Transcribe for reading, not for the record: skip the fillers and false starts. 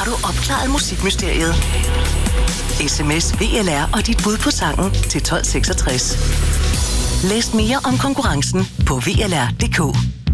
Har du opklaret musikmysteriet? SMS VLR og dit bud på sangen til 1266. Læs mere om konkurrencen på VLR.dk.